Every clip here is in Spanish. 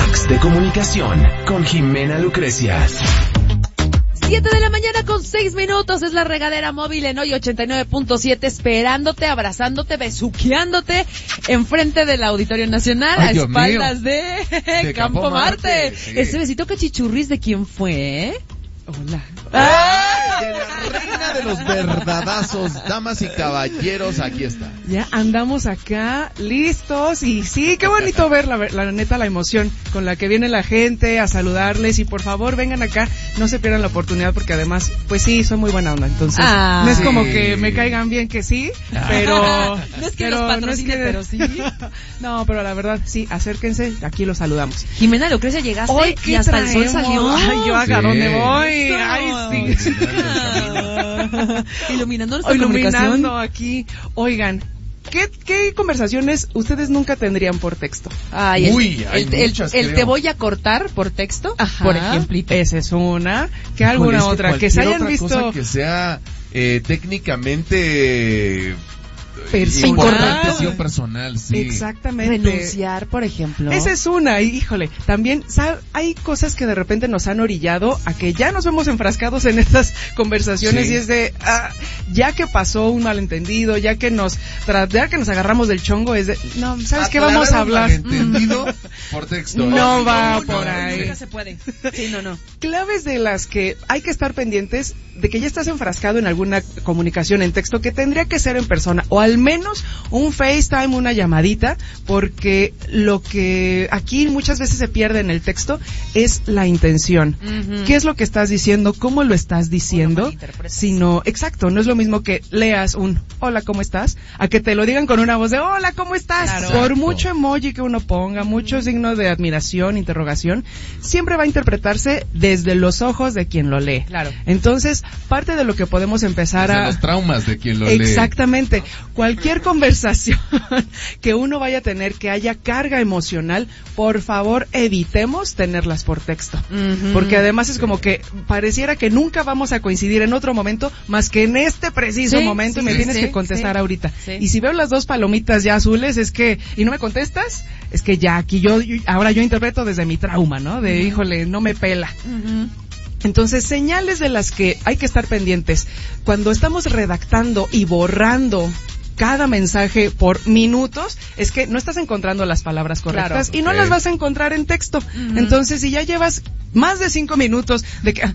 Hacks de comunicación con Jimena Lucrecia. 7 de la mañana con 6 minutos, es la regadera móvil en hoy 89.7, esperándote, abrazándote, besuqueándote enfrente del Auditorio Nacional. Ay, a Dios espaldas mío. de Campo Marte. Sí. Ese besito cachichurris, ¿de quién fue? Hola. ¡Ay! De la reina de los verdadazos, damas y caballeros, aquí está. Ya andamos acá, listos, y sí, qué bonito ver la neta, la emoción con la que viene la gente a saludarles, y por favor vengan acá, no se pierdan la oportunidad, porque además, pues sí, son muy buena onda, entonces, no es como que me caigan bien que sí, pero... no es que los patrocine, pero sí. No, pero la verdad, sí, acérquense, aquí los saludamos. Jimena Lucrecia, llegaste hoy, y hasta traemos? El sol salió. Ay, yo acá, ¿dónde voy? Ay, sí. Iluminando aquí. Oigan, ¿qué conversaciones ustedes nunca tendrían por texto? Ay, el te voy a cortar por texto, ajá, por ejemplo. Esa es una. ¿Qué alguna otra? Que se hayan otra visto. Cosa que sea técnicamente importante, personal, sí. Exactamente. Renunciar, por ejemplo. Esa es una, híjole. También, hay cosas que de repente nos han orillado a que ya nos vemos enfrascados en estas conversaciones, sí. Y es de, ya que pasó un malentendido, ya que nos agarramos del chongo, es de, no, ¿sabes qué vamos a hablar? Malentendido por texto. No va por ahí. No se puede. Sí, no. Claves de las que hay que estar pendientes de que ya estás enfrascado en alguna comunicación en texto que tendría que ser en persona, o al menos un FaceTime, una llamadita, porque lo que aquí muchas veces se pierde en el texto es la intención. Uh-huh. ¿Qué es lo que estás diciendo? ¿Cómo lo estás diciendo? Sino, exacto, no es lo mismo que leas un hola, ¿cómo estás? A que te lo digan con una voz de hola, ¿cómo estás? Claro. Por mucho emoji que uno ponga, mucho signo de admiración, interrogación, siempre va a interpretarse desde los ojos de quien lo lee. Claro. Entonces, parte de lo que podemos empezar desde los traumas de quien lo lee. Exactamente. Cualquier conversación que uno vaya a tener que haya carga emocional, por favor evitemos tenerlas por texto. Uh-huh. Porque además es como que pareciera que nunca vamos a coincidir en otro momento más que en este preciso momento, y me tienes que contestar ahorita. Sí. Y si veo las dos palomitas ya azules, es que, y no me contestas, es que ya aquí ahora yo interpreto desde mi trauma, ¿no? De, híjole, no me pela. Uh-huh. Entonces, señales de las que hay que estar pendientes. Cuando estamos redactando y borrando cada mensaje por minutos, es que no estás encontrando las palabras correctas, claro, y no las vas a encontrar en texto. Uh-huh. Entonces, si ya llevas más de 5 minutos de que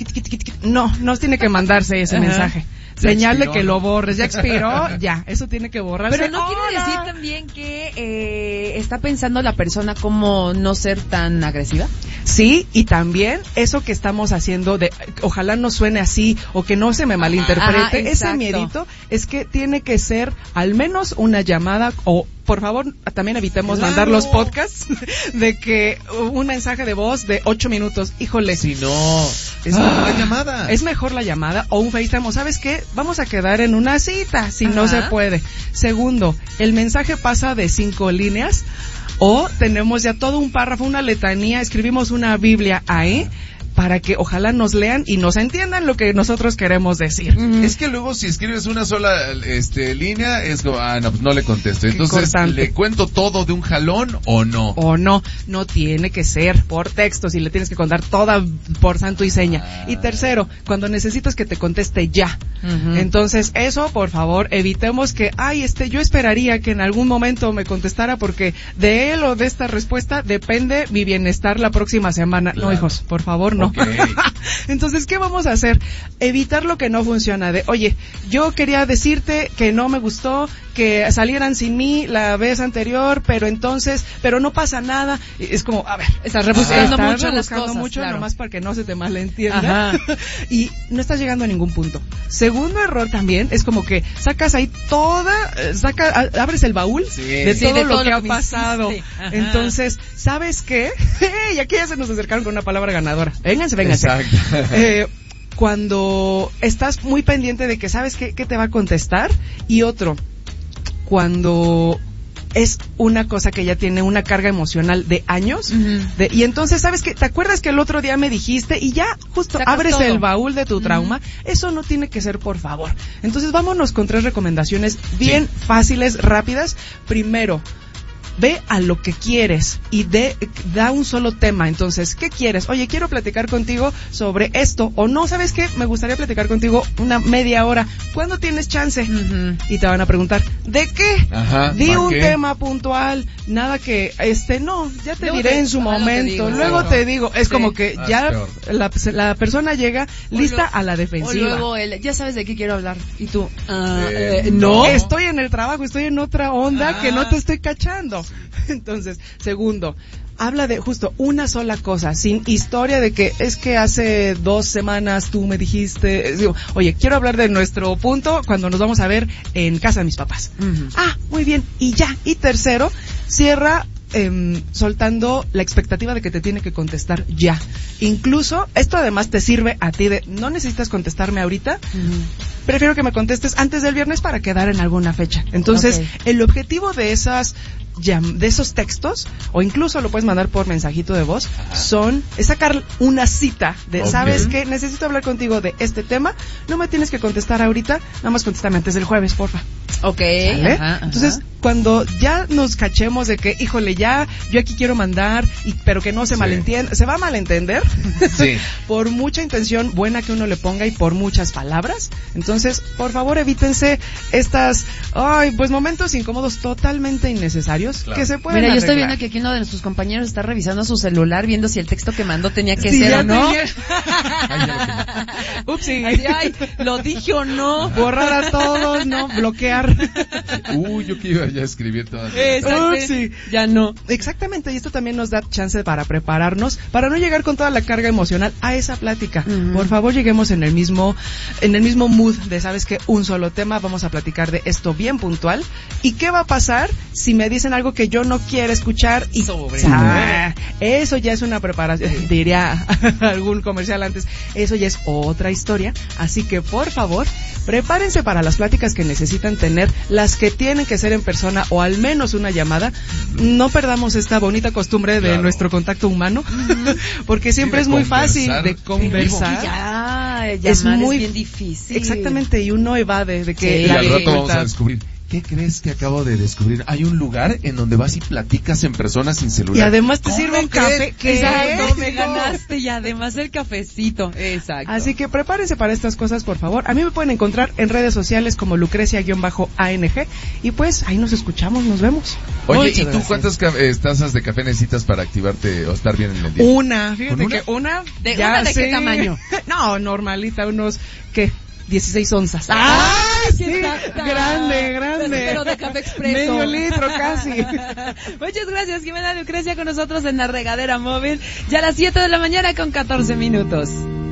no tiene que mandarse ese mensaje. Señal de que lo borres, ya expiró, ya, eso tiene que borrarse. Pero no quiere decir también que está pensando la persona como no ser tan agresiva. Sí, y también eso que estamos haciendo de ojalá no suene así o que no se me malinterprete, ese miedito es que tiene que ser al menos una llamada, o por favor también evitemos mandar los podcasts de que un mensaje de voz de 8 minutos, híjole. Si no, es mejor la llamada. Es mejor la llamada o un FaceTime, ¿sabes qué? Vamos a quedar en una cita, si no se puede. Segundo, el mensaje pasa de 5 líneas o tenemos ya todo un párrafo, una letanía, escribimos una Biblia ahí para que ojalá nos lean y nos entiendan lo que nosotros queremos decir. Uh-huh. Es que luego si escribes una sola línea, es como, no, pues no le contesto. Entonces, ¿le cuento todo de un jalón o no? O no tiene que ser por texto, si le tienes que contar toda por santo y seña. Y tercero, cuando necesitas que te conteste ya. Uh-huh. Entonces, eso, por favor, evitemos que, yo esperaría que en algún momento me contestara porque de él o de esta respuesta depende mi bienestar la próxima semana. Claro. No, hijos, por favor, no. Okay. Entonces, ¿qué vamos a hacer? Evitar lo que no funciona. De, oye, yo quería decirte que no me gustó que salieran sin mí la vez anterior, pero no pasa nada. Es como, a ver, estás rebuscando mucho, claro, nomás para que no se te malentienda. Y no estás llegando a ningún punto. Segundo error también es como que sacas ahí abres el baúl de todo lo que ha pasado. Entonces, ¿sabes qué? Y aquí ya se nos acercaron con una palabra ganadora. Vénganse. Exacto. Cuando estás muy pendiente de que sabes qué te va a contestar, y otro, cuando es una cosa que ya tiene una carga emocional de años, uh-huh, y entonces sabes que te acuerdas que el otro día me dijiste y ya justo abres el baúl de tu trauma. Uh-huh. Eso no tiene que ser, por favor. Entonces vámonos con 3 recomendaciones bien fáciles, rápidas. Primero, ve a lo que quieres y da un solo tema. Entonces, ¿qué quieres? Oye, quiero platicar contigo sobre esto, o no, ¿sabes qué? Me gustaría platicar contigo una media hora. ¿Cuándo tienes chance? Y te van a preguntar, ¿de qué? Di un tema puntual, nada que, no, ya te diré en su momento, luego te digo. Es como que ya la persona llega lista a la defensiva. O luego ya sabes de qué quiero hablar. Y tú, no, estoy en el trabajo, estoy en otra onda que no te estoy cachando. Entonces, segundo, habla de justo una sola cosa, sin historia de que es que hace 2 semanas tú me dijiste, digo, oye, quiero hablar de nuestro punto cuando nos vamos a ver en casa de mis papás. Muy bien, y ya. Y tercero, cierra soltando la expectativa de que te tiene que contestar ya. Incluso, esto además te sirve a ti de, no necesitas contestarme ahorita, prefiero que me contestes antes del viernes para quedar en alguna fecha. Entonces, el objetivo de esos textos, o incluso lo puedes mandar por mensajito de voz, es sacar una cita de, ¿sabes qué? Necesito hablar contigo de este tema, no me tienes que contestar ahorita, nada más contéstame antes del jueves, porfa. ¿Sale? Entonces, cuando ya nos cachemos de que, híjole, ya, yo aquí quiero mandar, pero que no se malentienda, se va a malentender, por mucha intención buena que uno le ponga y por muchas palabras. Entonces, por favor, evítense estas, momentos incómodos totalmente innecesarios que se pueden arreglar. Yo estoy viendo que aquí uno de nuestros compañeros está revisando su celular, viendo si el texto que mandó tenía que ser o no. Upsi. Lo dije o no. Borrar a todos, no, bloquear. Yo que iba ya a escribir todavía. Ya no. Exactamente, y esto también nos da chance para prepararnos, para no llegar con toda la carga emocional a esa plática. Por favor, lleguemos en el mismo mood de, ¿sabes qué? Un solo tema, vamos a platicar de esto bien puntual. ¿Y qué va a pasar si me dicen algo que yo no quiero escuchar? Y eso ya es una preparación, diría algún comercial antes, eso ya es otra historia. Así que, por favor, prepárense para las pláticas que necesitan tener, las que tienen que ser en persona o al menos una llamada. No perdamos esta bonita costumbre de nuestro contacto humano, porque siempre es muy fácil de conversar. Es muy bien difícil. Exactamente, y uno evade de que y al rato vamos a descubrir. ¿Qué crees que acabo de descubrir? Hay un lugar en donde vas y platicas en persona sin celular. Y además te sirven café. Exacto, me ganaste, y además el cafecito. Exacto. Así que prepárense para estas cosas, por favor. A mí me pueden encontrar en redes sociales como Lucrecia_ANG. Y pues ahí nos escuchamos, nos vemos. Oye, ¿y tú cuántas tazas de café necesitas para activarte o estar bien en el día? Una, fíjate que una. ¿De qué tamaño? No, normalita, unos, ¿qué? 16 onzas. Sí, grande. Pero de café expreso. Medio litro casi. Muchas gracias, Jimena Lucrecia, con nosotros en la regadera móvil. Ya a las 7 de la mañana con 14 minutos.